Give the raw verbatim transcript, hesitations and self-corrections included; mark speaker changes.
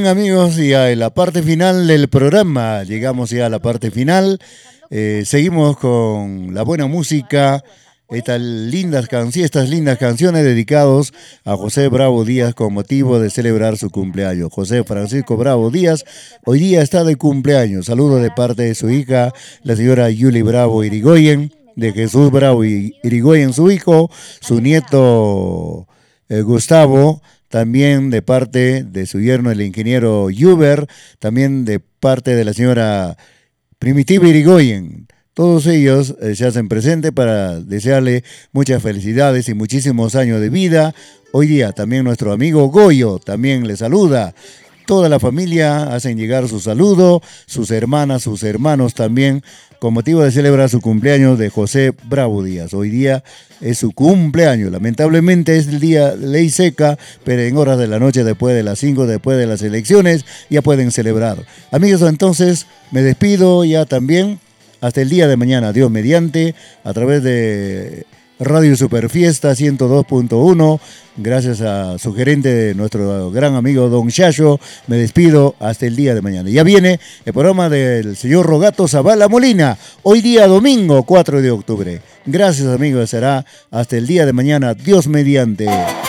Speaker 1: bien, amigos, ya en la parte final del programa, llegamos ya a la parte final. Eh, seguimos con la buena música, estas lindas, can estas lindas canciones dedicadas a José Bravo Díaz con motivo de celebrar su cumpleaños. José Francisco Bravo Díaz hoy día está de cumpleaños. Saludos de parte de su hija, la señora Yuli Bravo Irigoyen, de Jesús Bravo Irigoyen, su hijo, su nieto eh, Gustavo, también de parte de su yerno, el ingeniero Yuber, también de parte de la señora Primitiva Irigoyen. Todos ellos eh, se hacen presente para desearle muchas felicidades y muchísimos años de vida. Hoy día también nuestro amigo Goyo también le saluda. Toda la familia hacen llegar su saludo, sus hermanas, sus hermanos también, con motivo de celebrar su cumpleaños de José Bravo Díaz. Hoy día es su cumpleaños. Lamentablemente es el día ley seca, pero en horas de la noche, después de las cinco, después de las elecciones, ya pueden celebrar. Amigos, entonces me despido ya también. Hasta el día de mañana, Dios mediante, a través de Radio Superfiesta ciento dos punto uno. Gracias a su gerente, nuestro gran amigo Don Chacho, me despido hasta el día de mañana. Ya viene el programa del señor Rogato Zavala Molina, hoy día domingo cuatro de octubre. Gracias, amigos, será hasta el día de mañana, Dios mediante.